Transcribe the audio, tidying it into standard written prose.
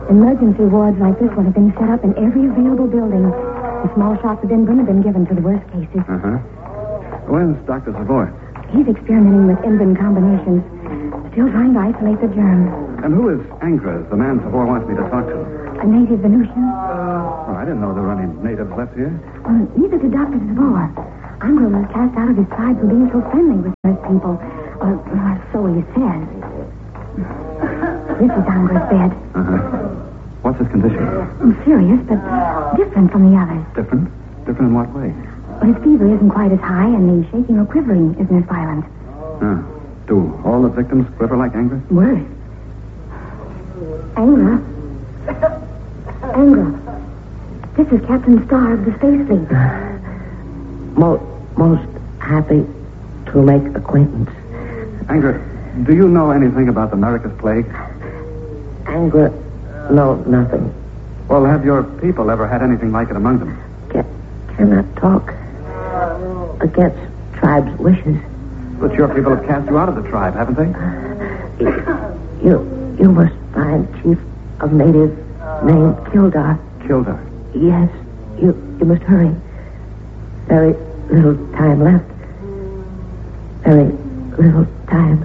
Emergency wards like this one have been set up in every available building. The small shots of Inbrin have been given to the worst cases. Uh-huh. Where's Dr. Savoy? He's experimenting with Inbrin combinations. Still trying to isolate the germ. And who is Angras, the man Savoy wants me to talk to? A native Venusian? Oh, I didn't know there were any natives left here. Neither did Dr. Savoy. Angra was cast out of his tribe for being so friendly with Earth people. So he says. This is Angra's bed. Uh-huh. What's his condition? Serious, but different from the others. Different? Different in what way? His fever isn't quite as high, and the shaking or quivering isn't as violent. Do all the victims quiver like Angra? Worse. Angra. This is Captain Starr of the Space Fleet. Most happy to make acquaintance. Angra, do you know anything about the America's plague? Angra, no, nothing. Well, have your people ever had anything like it among them? Cannot talk against tribe's wishes. But your people have cast you out of the tribe, haven't they? You must find chief of native named Kildar. Kildar? Yes, you must hurry. Very little time left. Very little time.